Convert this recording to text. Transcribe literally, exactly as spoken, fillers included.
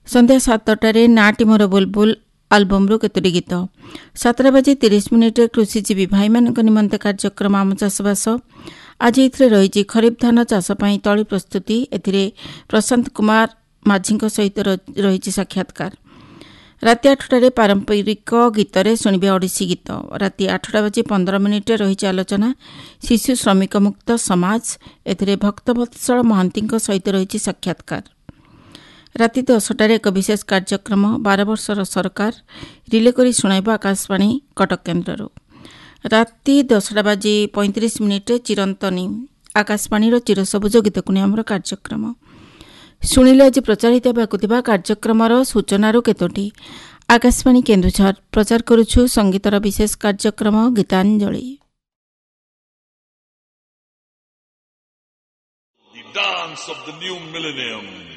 संध्या सातटारे नाटी मोर बुलबुल आलबम्रु केतोटी गीत सातटा बजे तीस मिनिट कृषिजीवी भाई मान निमंत कार्यक्रम आम चाषबास आज ये रही खरीफ धान चाषपाई तली प्रस्तुति ए प्रशांत कुमार माझी सहित रही साक्षात्कार राति आठटारे पारंपरिक गीत शुणे ओडिसी गीत राति आठटा बजे पंद्रह मिनिट रही आलोचना शिशु श्रमिक मुक्त समाज ए भक्तवत्सल महांती सहित रही साक्षात्कार राति दसटार एक विशेष कार्यक्रम बारह वर्षर सरकार रिले करी शुणाइब आकाशवाणी कटक केन्द्र राति दसटा बाजे पैंतीस मिनिट चिरंतनी आकाशवाणी चिरसबुज गीत को आमर कार्यक्रम शुणिले आज प्रचारित होगा कार्यक्रम सूचना केतोटी आकाशवाणी केन्दुझर प्रचार करुछु संगीतर विशेष कार्यक्रम Geetanjali. The dance of the new millennium.